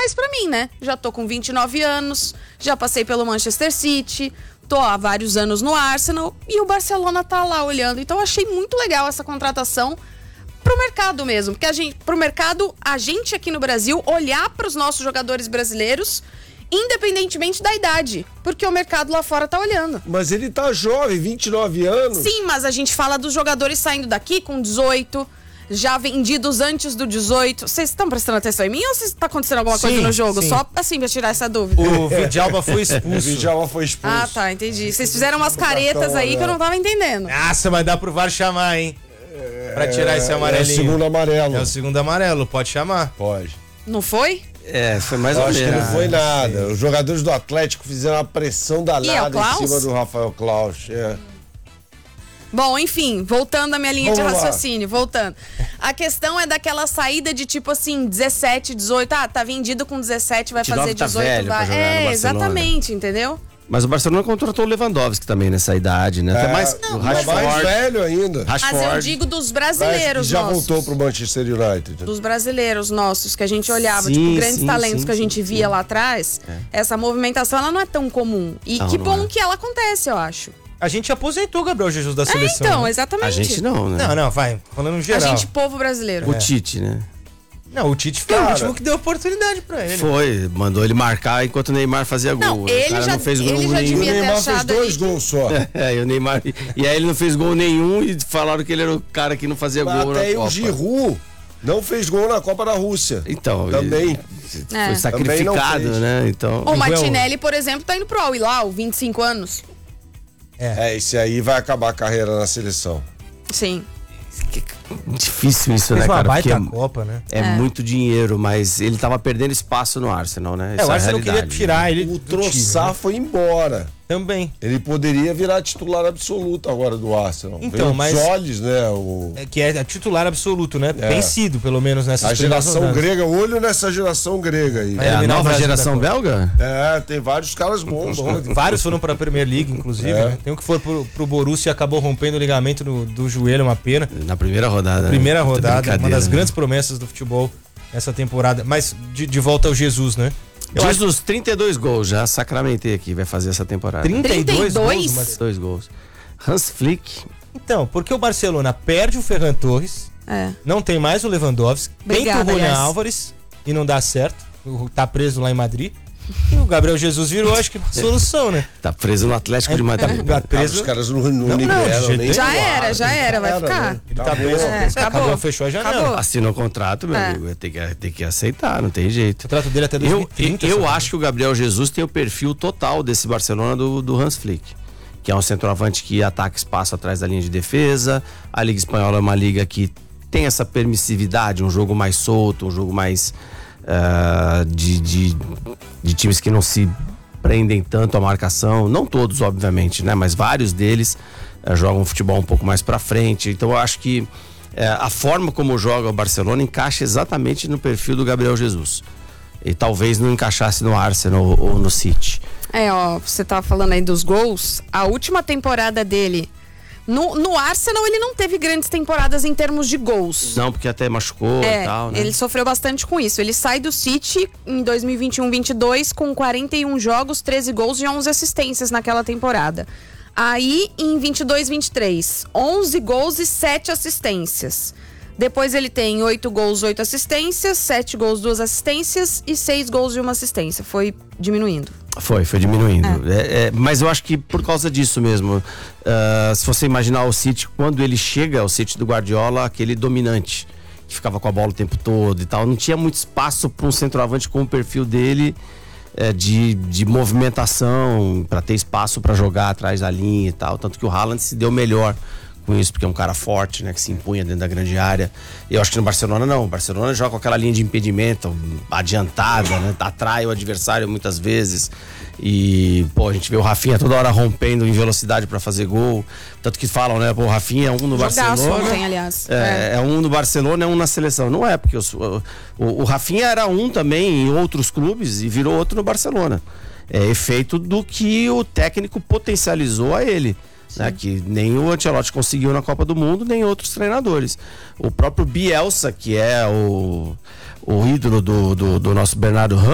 mais pra mim, né? Já tô com 29 anos, já passei pelo Manchester City, tô há vários anos no Arsenal e o Barcelona tá lá olhando. Então eu achei muito legal essa contratação pro mercado mesmo, porque a gente aqui no Brasil olhar pros nossos jogadores brasileiros, independentemente da idade, porque o mercado lá fora tá olhando. Mas ele tá jovem, 29 anos. Sim, mas a gente fala dos jogadores saindo daqui com 18, já vendidos antes do 18. Vocês estão prestando atenção em mim ou tá acontecendo alguma coisa no jogo? Sim. Só assim pra tirar essa dúvida. O Vidalba foi expulso. O Vidalba foi expulso. Ah, tá, entendi. Vocês fizeram umas caretas aí que eu não tava entendendo. Nossa, mas dá pro VAR chamar, hein? Pra tirar esse amarelinho. É o segundo amarelo. É o segundo amarelo, pode chamar. Pode. Não foi? Foi mais ou Acho que menos. não foi nada. Os jogadores do Atlético fizeram uma pressão danada em cima do Rafael Claus. Bom, enfim, voltando à minha linha de Vamos lá. raciocínio, voltando. A questão é daquela saída de tipo assim, 17, 18, tá vendido com 17, vai 19 fazer tá 18, velho pra vai. jogar no Barcelona. Exatamente, entendeu? Mas o Barcelona contratou o Lewandowski também nessa idade, né? Até mais o mais Rashford. velho ainda. Mas eu digo dos brasileiros já nossos. voltou pro Manchester United. Dos brasileiros nossos, que a gente olhava, Sim, tipo, grandes sim, talentos sim, que a gente sim, via sim. lá atrás, essa movimentação, ela não é tão comum. E Não, que não bom é. que ela acontece, eu acho. A gente aposentou o Gabriel Jesus da seleção. Então, né? exatamente. A gente não, né? Não, vai. Falando no A geral. gente, povo brasileiro. O Tite, né? Não, o Tite foi o último que deu oportunidade pra ele. Foi, mandou ele marcar enquanto o Neymar fazia Não, gol. ele O cara já- não fez gol ele já nenhum. O devia ter Neymar fez achado 2 aí. gols só. E o Neymar. E aí ele não fez gol nenhum e falaram que ele era o cara que não fazia Mas gol na até Copa. o Giroud não fez gol na Copa da Rússia. Então, Também. É. foi sacrificado, fez. né? Então. O Martinelli, por exemplo, tá indo pro Al Hilal, 25 anos. Esse aí vai acabar a carreira na seleção. Sim. Difícil isso, Fez né, uma cara? baita Porque Copa, né? é muito dinheiro, mas ele tava perdendo espaço no Arsenal, né? O Essa Arsenal a queria realidade, tirar ele O do time, Trossard né? foi embora. Também. Ele poderia virar titular absoluto agora do Arsenal. Então, mas- Os olhos, né? Que é titular absoluto, né? Tem sido, pelo menos, nessas A primeiras geração rodadas. grega, olho nessa geração grega aí. É a eliminar o nova Brasil geração da Copa. belga? Tem vários caras bons. Vários foram pra Premier League, inclusive. Né? Tem um que foi pro Borussia e acabou rompendo o ligamento do joelho, uma pena. Na primeira rodada. Primeira né? rodada, uma Brincadeira, das né? grandes promessas do futebol essa temporada. Mas de volta ao Jesus, né? Jesus, 32 gols, já sacramentei aqui, vai fazer essa temporada. 32 gols. 32? Mas... 2 gols. Hans Flick, Então, porque o Barcelona perde o Ferran Torres, não tem mais o Lewandowski, Obrigada, tenta o Julián aliás. Álvares e não dá certo, tá preso lá em Madrid. E o Gabriel Jesus virou, acho que, solução, né? tá preso no Atlético de Madrid. Tá Os preso. caras não não, liberam de jeito nem Já no ar, era, vai era, ficar. né? Ele tá preso. acabou. Fechou a janela. Acabou. Assinou o contrato, meu É. amigo. Tem que aceitar, não tem jeito. O contrato dele até 2030. Eu sabe? acho que o Gabriel Jesus tem o perfil total desse Barcelona do Hans Flick, que é um centroavante que ataca espaço atrás da linha de defesa. A Liga Espanhola é uma liga que tem essa permissividade, um jogo mais solto, um jogo mais de times que não se prendem tanto à marcação. Não todos, obviamente, né? Mas vários deles jogam futebol um pouco mais pra frente. Então eu acho que a forma como joga o Barcelona encaixa exatamente no perfil do Gabriel Jesus. E talvez não encaixasse no Arsenal ou no City. Você tava falando aí dos gols. A última temporada dele no Arsenal, ele não teve grandes temporadas em termos de gols. Não, porque até machucou e tal, né? Ele sofreu bastante com isso. Ele sai do City em 2021-22 com 41 jogos, 13 gols e 11 assistências naquela temporada. Aí, em 22-23, 11 gols e 7 assistências. Depois ele tem 8 gols, 8 assistências, 7 gols, 2 assistências e 6 gols e 1 assistência. Foi diminuindo. Foi diminuindo. Mas eu acho que por causa disso mesmo, se você imaginar o City, quando ele chega, o City do Guardiola, aquele dominante, que ficava com a bola o tempo todo e tal, não tinha muito espaço para um centroavante com o perfil dele de movimentação, para ter espaço para jogar atrás da linha e tal. Tanto que o Haaland se deu melhor com isso, porque é um cara forte, né, que se impunha dentro da grande área. E eu acho que no Barcelona não. O Barcelona joga com aquela linha de impedimento adiantada, né, atrai o adversário muitas vezes. E, pô, a gente vê o Rafinha toda hora rompendo em velocidade pra fazer gol. Tanto que falam, né, pô, o Rafinha é um no Jogaço Barcelona. ontem, aliás. É um no Barcelona, é um na seleção. Não é, porque o Rafinha era um também em outros clubes e virou outro no Barcelona. É efeito do que o técnico potencializou a ele. Né, que nem o Ancelotti conseguiu na Copa do Mundo, nem outros treinadores. O próprio Bielsa, que é o ídolo do nosso Bernardo